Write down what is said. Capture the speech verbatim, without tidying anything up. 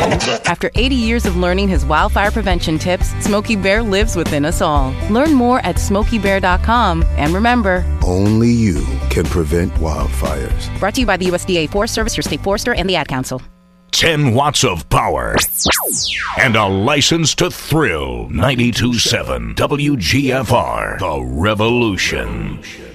After eighty years of learning his wildfire prevention tips, Smokey Bear lives within us all. Learn more at smokey bear dot com. And remember, only you can prevent wildfires. Brought to you by the U S D A Forest Service, your state forester, and the Ad Council. ten watts of power and a license to thrill. ninety-two point seven W G F R, The Revolution.